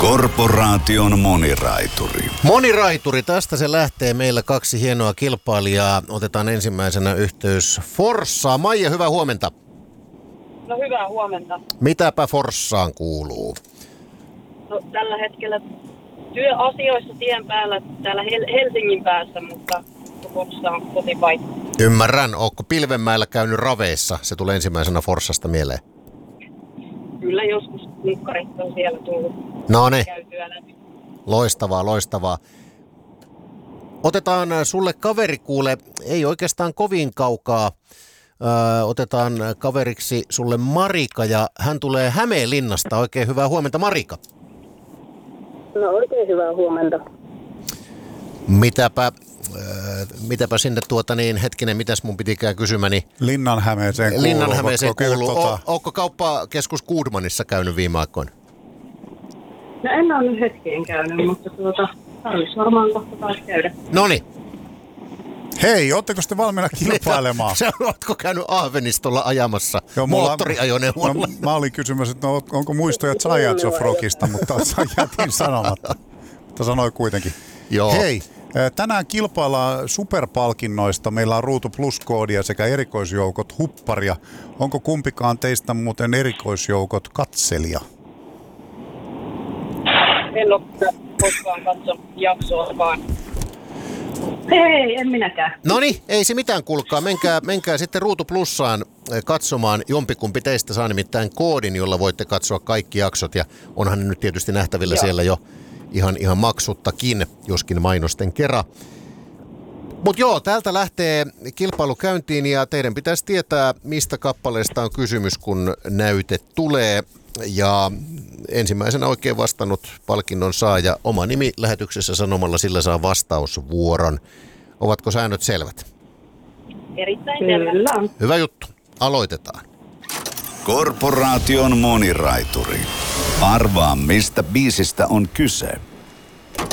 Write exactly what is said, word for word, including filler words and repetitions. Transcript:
Korporaation moniraituri. Moniraituri, tästä se lähtee. Meillä kaksi hienoa kilpailijaa. Otetaan ensimmäisenä yhteys Forssaan. Maija, hyvää huomenta. No hyvää huomenta. Mitäpä Forssaan kuuluu? No tällä hetkellä työasioissa tien päällä täällä Hel- Helsingin päässä, mutta Forssa on kotipaikka. Ymmärrän. Ootko Pilvenmäellä käynyt raveissa? Se tulee ensimmäisenä Forssasta mieleen. Kyllä joskus kunkkarit on siellä tullut No niin. käytyä läpi. Loistavaa, loistavaa. Otetaan sulle kaveri, kuule, ei oikeastaan kovin kaukaa. Öö, otetaan kaveriksi sulle Marika ja hän tulee Hämeenlinnasta. Oikein hyvää huomenta, Marika. No oikein hyvää huomenta. Mitäpä, öö, mitäpä sinne tuota niin, hetkinen, mitäs mun pitikään kysymäni? Linnanhämeeseen kuuluu. Linnanhämeeseen kuuluu. Tota... O, ootko kauppakeskus Goodmanissa käynyt viime aikoina? No en ole nyt hetkeen käynyt, mutta tuota, tarvitsisi varmaan kohta taas käydä. Noniin. Hei, ootteko te valmiina kilpailemaan? Sä ootko käynyt Ahvenistolla ajamassa Joo, mulla... moottoriajoneuvolla? No, mä olin kysymässä, että no, onko muistoja Zajats of Rockista, mutta jätin sanomatta. Mutta sanoi kuitenkin. Joo. Hei, tänään kilpaillaan superpalkinnoista. Meillä on Ruutu Plus-koodia sekä erikoisjoukot hupparia. Onko kumpikaan teistä muuten erikoisjoukot katselija? En ole koskaan katsonut jaksoakaan. Ei, en minäkään. Noniin, ei se mitään kuulkaa. Menkää, menkää sitten Ruutu Plussaan katsomaan. Jompikumpi teistä saa nimittäin koodin, jolla voitte katsoa kaikki jaksot. Ja onhan ne nyt tietysti nähtävillä joo. siellä jo ihan, ihan maksuttakin, joskin mainosten kerran. Mutta joo, täältä lähtee kilpailu käyntiin ja teidän pitäisi tietää, mistä kappaleesta on kysymys, kun näyte tulee. Ja ensimmäisenä oikein vastannut palkinnon saaja oma nimi lähetyksessä sanomalla, sillä saa vastausvuoron. Ovatko säännöt selvät? Erittäin selvät. Hyvä juttu. Aloitetaan. Korporaation moniraituri. Arvaa, mistä biisistä on kyse.